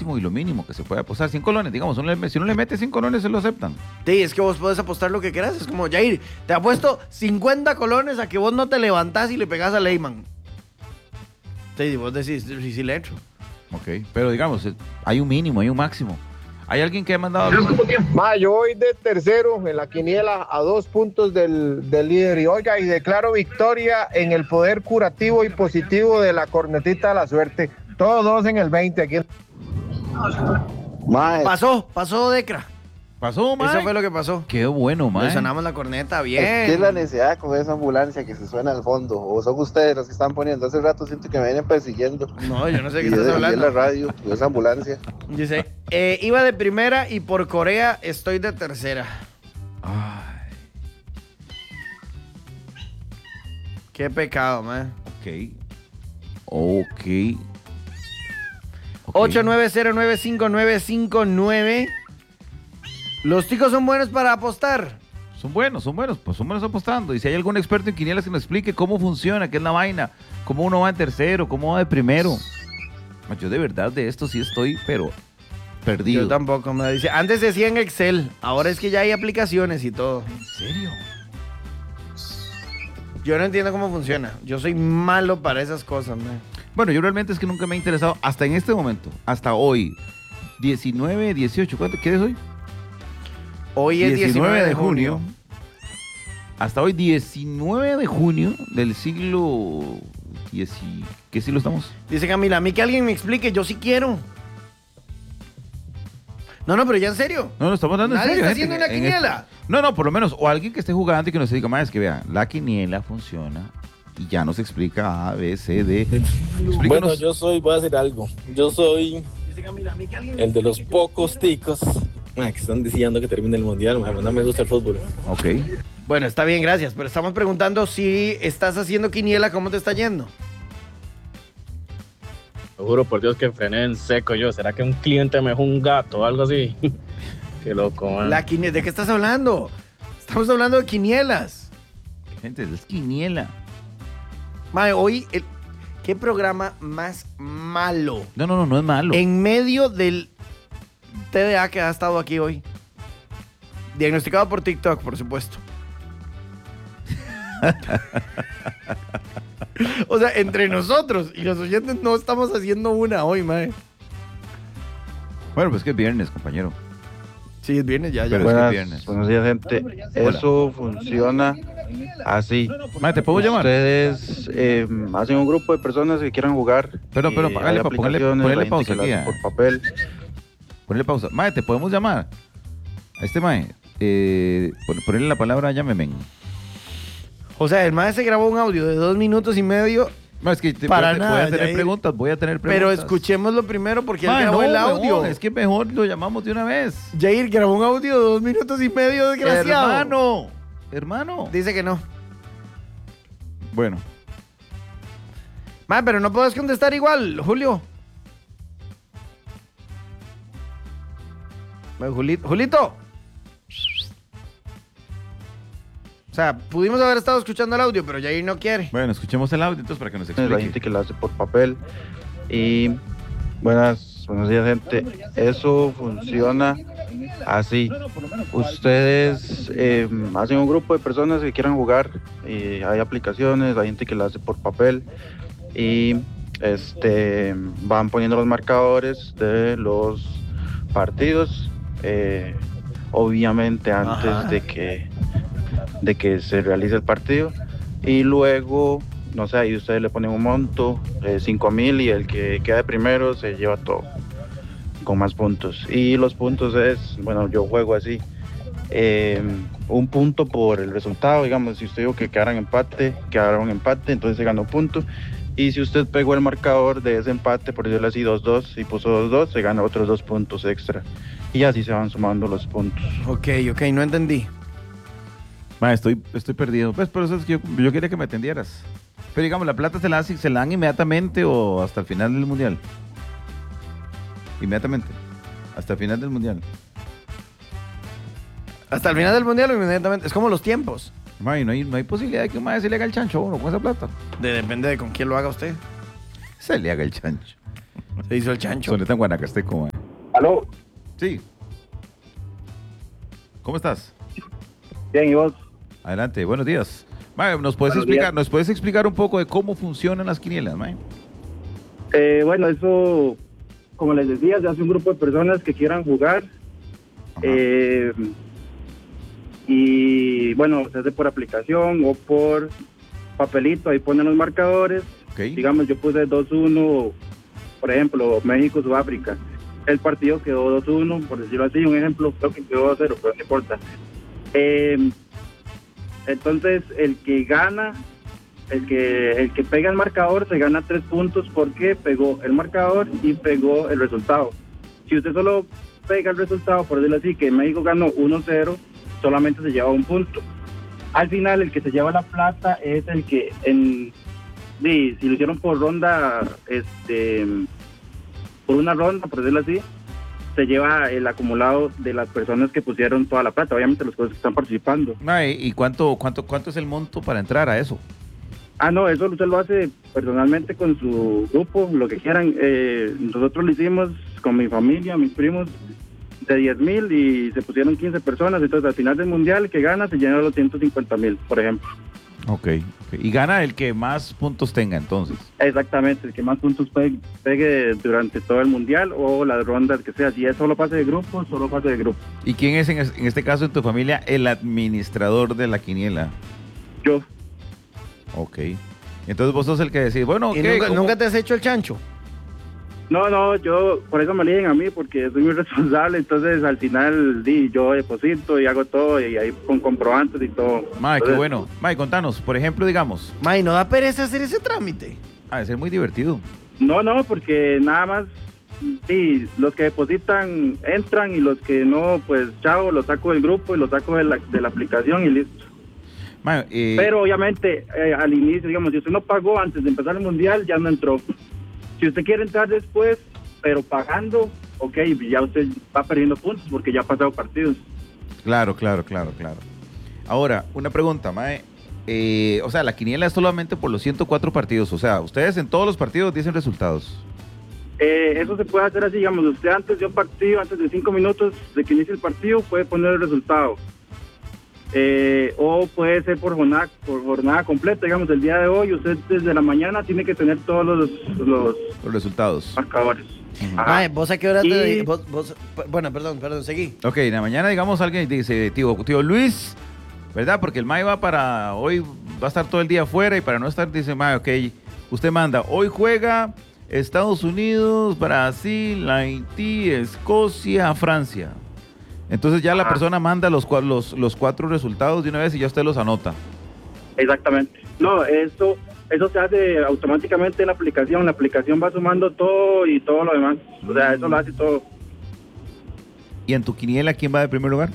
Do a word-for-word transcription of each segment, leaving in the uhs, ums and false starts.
máximo y lo mínimo que se puede apostar. cien colones, digamos. Uno le, si uno le mete cien colones, se lo aceptan. Sí, es que vos podés apostar lo que quieras. Es como, Jair, te apuesto cincuenta colones a que vos no te levantás y le pegás a Leyman. Sí, vos decís, sí, sí le entro. Ok, pero digamos, hay un mínimo, hay un máximo. ¿Hay alguien que ha mandado? Ma, yo voy de tercero en la quiniela a dos puntos del, del líder. Y oiga, y declaro victoria en el poder curativo y positivo de la cornetita de la suerte. Todos dos en el veinte aquí. Ma, pasó, pasó Decra. ¿Pasó, mae? Eso fue lo que pasó. Qué bueno, mae. Le sonamos la corneta, bien. ¿Qué es la necesidad con esa ambulancia que se suena al fondo? ¿O son ustedes los que están poniendo? Hace rato siento que me vienen persiguiendo. No, yo no sé qué y estás de, hablando. Y en la radio, y esa ambulancia. Dice, eh, iba de primera y por Corea estoy de tercera. Ay. Qué pecado, man. Ok. Ok. okay. ocho nueve cero nueve cinco nueve cinco nueve. Los chicos son buenos para apostar. Son buenos, son buenos, pues son buenos apostando. Y si hay algún experto en quinielas que nos explique cómo funciona, qué es la vaina, cómo uno va en tercero, cómo va de primero. Yo de verdad de esto sí estoy, pero perdido. Yo tampoco, me dice. Antes decía en Excel, ahora es que ya hay aplicaciones y todo. ¿En serio? Yo no entiendo cómo funciona. Yo soy malo para esas cosas, man. Bueno, yo realmente es que nunca me he interesado hasta en este momento, hasta hoy. diecinueve, dieciocho, ¿cuánto? ¿Qué es hoy? Hoy es diecinueve de junio. Hasta hoy, diecinueve de junio del siglo diez. ¿Qué siglo estamos? Dice Camila, a mí que alguien me explique, yo sí quiero. No, no, pero ya en serio. No, no, estamos dando en Nadie serio. está gente, haciendo una en quiniela. este- No, no, por lo menos, o alguien que esté jugando y que nos diga, más es que vean, la quiniela funciona y ya nos explica A, B, C, D. Explícanos. Bueno, yo soy, voy a decir algo. Yo soy el de los pocos ticos ah, que están diciendo que termine el mundial. Man, no me gusta el fútbol. Ok. Bueno, está bien, gracias. Pero estamos preguntando si estás haciendo quiniela, ¿cómo te está yendo? Te juro por Dios que frené en seco yo. ¿Será que un cliente me dejó un gato o algo así? Qué loco, man. La quiniela, ¿de qué estás hablando? Estamos hablando de quinielas. Gente, es quiniela. Mae, hoy, el- ¿qué programa más malo? No, no, no, no es malo. En medio del T D A que ha estado aquí hoy. Diagnosticado por TikTok, por supuesto. O sea, entre nosotros y los oyentes no estamos haciendo una hoy, mae. Bueno, pues que es viernes, compañero. Sí, es viernes ya, ya. Pero es que Buenas, viernes. buenos días, gente. Eso funciona así. Mae, ¿te puedo llamar? Ustedes eh, hacen un grupo de personas que quieran jugar. Pero, pero, y págale, hay pa- póngale- aplicaciones, ponle hay gente pausa que lo aquí, hace ah. por papel. Ponle pausa. Mae, ¿te podemos llamar? A este mae. Eh, pon- ponerle la palabra llámeme. O sea, el mae se grabó un audio de dos minutos y medio, No, es que te, Para voy, a, nada, voy a tener Jair. preguntas, voy a tener pero preguntas. escuchémoslo primero porque él Mae, grabó no, el audio. huevón, es que mejor lo llamamos de una vez. Jair grabó un audio de dos minutos y medio, desgraciado. Hermano, hermano. Dice que no. Bueno, Mae, pero no puedes contestar igual, Julio. Mae, Julito. Julito. O sea, pudimos haber estado escuchando el audio, pero Jair no quiere. bueno, escuchemos el audio entonces para que nos Hay gente explique. que lo hace por papel. Y buenas, buenos días, gente. Eso funciona así. Ustedes eh, hacen un grupo de personas que quieran jugar. Y hay aplicaciones, hay gente que lo hace por papel. Y este van poniendo los marcadores de los partidos. eh, obviamente antes Ajá. de que de que se realice el partido y luego no sé, ahí ustedes le ponen un monto, eh, cinco mil, y el que queda de primero se lleva todo con más puntos. Y los puntos es, bueno, yo juego así, eh, un punto por el resultado. Digamos, si usted dijo que quedaron empate, quedaron empate, entonces se ganó un punto. Y si usted pegó el marcador de ese empate, por decirlo así, dos dos, y puso dos dos, se gana otros dos puntos extra. Y así se van sumando los puntos. Ok, ok, no entendí. Ma, estoy, estoy perdido. Pues por eso es que yo, yo quería que me atendieras. Pero digamos, ¿la plata se la, se la dan inmediatamente o hasta el final del mundial? Inmediatamente. Hasta el final del mundial. Hasta el final del mundial, inmediatamente. Es como los tiempos. Ma, y no hay, no hay posibilidad de que un mae se le haga el chancho a uno con esa plata. De- depende de con quién lo haga usted. Se le haga el chancho. Se hizo el chancho. Soleta en Guanacasteco, mae. ¿Aló? Sí. ¿Cómo estás? Bien, ¿y vos? Adelante, buenos días. Mae, ¿nos puedes Buenos explicar, días. nos puedes explicar un poco de cómo funcionan las quinielas, mae? Eh, bueno, eso, como les decía, se hace un grupo de personas que quieran jugar. Ajá. Eh, y bueno, se hace por aplicación o por papelito, ahí ponen los marcadores. Ok. Digamos, yo puse dos uno, por ejemplo, México-Sudáfrica. El partido quedó dos uno, por decirlo así, un ejemplo, creo que quedó dos cero, pero no importa. Eh, entonces, el que gana, el que el que pega el marcador se gana tres puntos porque pegó el marcador y pegó el resultado. Si usted solo pega el resultado, por decirlo así, que México ganó uno cero, solamente se lleva un punto. Al final, el que se lleva la plata es el que, en, sí, si lo hicieron por ronda, este, por una ronda, por decirlo así, se lleva el acumulado de las personas que pusieron toda la plata, obviamente los que están participando. Mae, ¿y cuánto, cuánto, cuánto es el monto para entrar a eso? Ah, no, eso usted lo hace personalmente con su grupo, lo que quieran. Eh, nosotros lo hicimos con mi familia, mis primos, de diez mil y se pusieron quince personas. Entonces, al final del mundial, el que gana se llena los ciento cincuenta mil, por ejemplo. Ok, ok. Y gana el que más puntos tenga, entonces. Exactamente, el que más puntos pegue, pegue durante todo el mundial o las rondas que sea. Si es solo fase de grupo, solo fase de grupo. ¿Y quién es en, es- en este caso en tu familia el administrador de la quiniela? Yo, Ok. Entonces vos sos el que decís, bueno, ¿Y ¿qué? nunca, ¿Cómo? nunca te has hecho el chancho? no, no, yo, por eso me eligen a mí, porque soy muy responsable. Entonces, al final, di, yo deposito y hago todo y ahí con comprobantes y todo. Mae, qué Entonces, bueno. Mae, contanos, por ejemplo, digamos, Mae, ¿no da pereza hacer ese trámite? ha de ser muy divertido. No, no, porque nada más, sí, los que depositan entran y los que no, pues chao, los saco del grupo y los saco de la, de la aplicación y listo. Mae, eh, Pero obviamente eh, al inicio, digamos, si usted no pagó antes de empezar el mundial, ya no entró. Si usted quiere entrar después, pero pagando, ok, ya usted va perdiendo puntos porque ya ha pasado partidos. Claro, claro, claro, claro. Ahora, una pregunta, Mae. Eh, o sea, la quiniela es solamente por los ciento cuatro partidos. O sea, ustedes en todos los partidos dicen resultados. Eh, eso se puede hacer así, digamos, usted antes de un partido, antes de cinco minutos de que inicie el partido, puede poner el resultado. Eh, o puede ser por jornada, por jornada completa, digamos, el día de hoy, usted desde la mañana tiene que tener todos los, los Los resultados. marcadores. Ajá. Mae, ¿vos a qué hora te... Y- vos- vos- bueno, perdón, perdón, seguí. Ok, en la mañana, digamos, alguien dice, tío, tío Luis, ¿verdad? Porque el Mae va para, hoy va a estar todo el día afuera y para no estar, dice, Mae, ok, usted manda, hoy juega Estados Unidos, Brasil, Haití, Escocia, Francia. Entonces ya la Ajá. persona manda los, cua- los, los cuatro resultados de una vez y ya usted los anota. Exactamente. No, eso eso se hace automáticamente en la aplicación. La aplicación va sumando todo y todo lo demás. O sea, eso lo hace todo. ¿Y en tu quiniela quién va de primer lugar?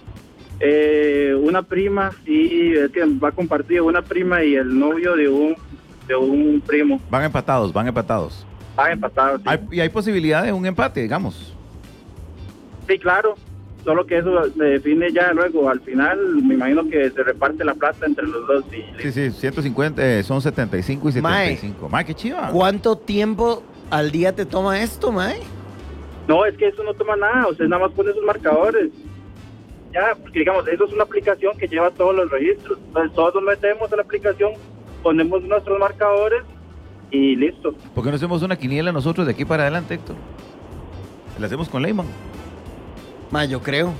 Eh, una prima, y es que va compartido una prima y el novio de un de un primo. Van empatados, van empatados. Van empatados. Sí. Hay- y hay posibilidad de un empate, digamos. Sí, claro. Solo que eso se define ya luego. Al final, me imagino que se reparte la plata entre los dos. Y Sí, sí, ciento cincuenta, eh, son setenta y cinco y setenta y cinco. Mae, qué chiva. ¿Cuánto tiempo al día te toma esto, mae? No, es que eso no toma nada, usted nada más pone sus marcadores. Ya, porque digamos, eso es una aplicación que lleva todos los registros. Entonces todos nos metemos a la aplicación, ponemos nuestros marcadores y listo. ¿Por qué no hacemos una quiniela nosotros de aquí para adelante, Héctor? La hacemos con Leyman. Mae, yo creo.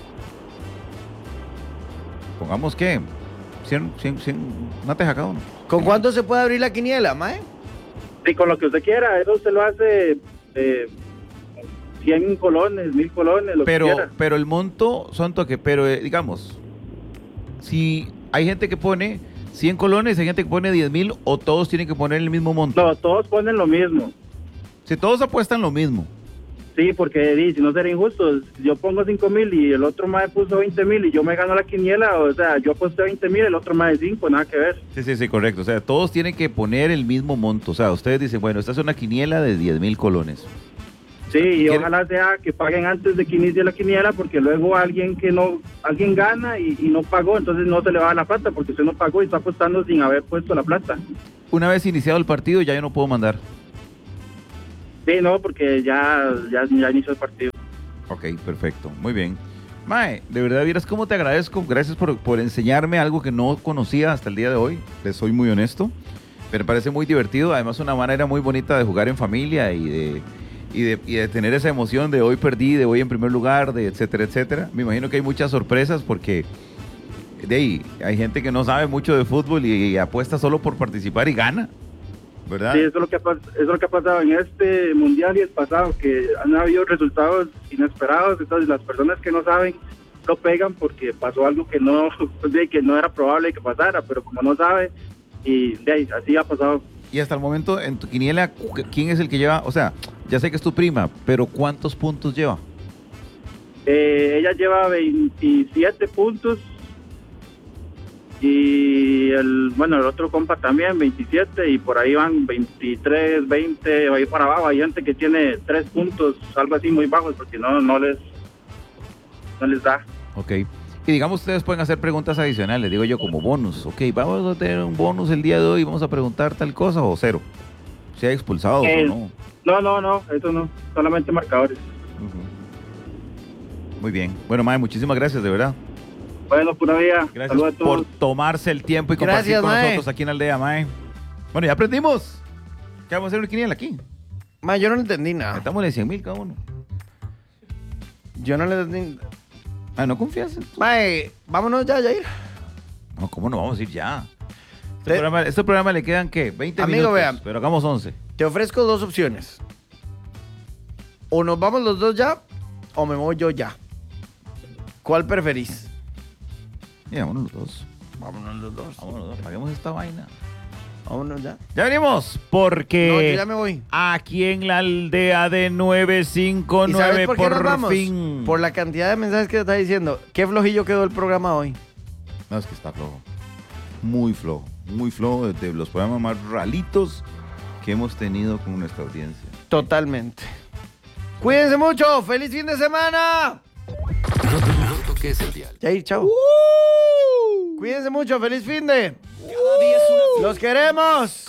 Pongamos que cien, cien, cien, una teja cada uno. ¿Con cuánto se puede abrir la quiniela, mae? Y con lo que usted quiera, eso usted lo hace eh, cien colones, mil colones, lo Pero, que quiera. pero el monto son toque, pero eh, digamos, si hay gente que pone cien colones, hay gente que pone diez mil o todos tienen que poner el mismo monto. No, todos ponen lo mismo. Si todos apuestan lo mismo. Sí, porque di, si no sería injusto, yo pongo cinco mil y el otro mae puso veinte mil y yo me gano la quiniela, o sea, yo aposté veinte mil, el otro mae cinco, nada que ver. Sí, sí, sí, correcto. O sea, todos tienen que poner el mismo monto. O sea, ustedes dicen, bueno, esta es una quiniela de diez mil colones. Sí, y ¿Quiere- ojalá sea que paguen antes de que inicie la quiniela, porque luego alguien que no, alguien gana y, y no pagó, entonces no se le va la plata, porque usted no pagó y está apostando sin haber puesto la plata. Una vez iniciado el partido, ya yo no puedo mandar. Sí, no, porque ya, ya, ya inició el partido. Ok, perfecto. Muy bien. Mae, de verdad, vieras cómo te agradezco. Gracias por, por enseñarme algo que no conocía hasta el día de hoy. Les soy muy honesto. Pero me parece muy divertido. Además, una manera muy bonita de jugar en familia y de, y de, y de tener esa emoción de hoy perdí, de hoy en primer lugar, de etcétera, etcétera. Me imagino que hay muchas sorpresas porque de ahí hay gente que no sabe mucho de fútbol y, y apuesta solo por participar y gana, ¿verdad? Sí, eso es, lo que ha, pas- eso es lo que ha pasado en este mundial y el pasado, que han habido resultados inesperados. Entonces, las personas que no saben lo pegan porque pasó algo que no, de, que no era probable que pasara, pero como no sabe, y de ahí, así ha pasado. Y hasta el momento, en tu quiniela, cu- ¿quién es el que lleva? O sea, ya sé que es tu prima, pero ¿cuántos puntos lleva? Eh, ella lleva veintisiete puntos y el bueno el otro compa también veintisiete, y por ahí van veintitrés, veinte, ahí para abajo. Hay gente que tiene tres puntos, algo así muy bajos, porque no no les no les da. Ok. Y digamos, ustedes pueden hacer preguntas adicionales, digo yo, como bonus. Ok, vamos a tener un bonus el día de hoy, vamos a preguntar tal cosa o cero. Si hay expulsados Eh, o no. No, no, no, eso no, solamente marcadores. Muy bien. Bueno, Mae, muchísimas gracias, de verdad. Bueno, pura vida. Gracias Saludos a todos. por tomarse el tiempo y compartir Gracias, con Mae. nosotros aquí en Aldea, Mae. Bueno, ya aprendimos. ¿Qué vamos a hacer una quiniela aquí? Ma, yo no entendí nada. Estamos en cien mil cada uno. Yo no le entendí. Ah, ¿no confías en tú? Mae, vámonos ya, Jair. No, ¿cómo no vamos a ir ya? Este, Te- programa, este programa le quedan, ¿qué? veinte Amigo, minutos. vean. Pero hagamos once. Te ofrezco dos opciones. O nos vamos los dos ya, o me voy yo ya. ¿Cuál preferís? Ya, vámonos los dos. Vámonos los dos. Vámonos los dos. Paguemos esta vaina. Vámonos ya. Ya venimos, porque No, yo ya me voy. aquí en la aldea de nueve cinco ¿Y nueve sabes por qué nos por vamos? fin. Por la cantidad de mensajes que te está diciendo. Qué flojillo quedó el programa hoy. No, es que está flojo. Muy flojo. Muy flojo, de, de los programas más ralitos que hemos tenido con nuestra audiencia. Totalmente. Cuídense mucho. ¡Feliz fin de semana! No te no toques el dial. Jair, chao. Cuídense mucho. ¡Feliz fin de! Los queremos.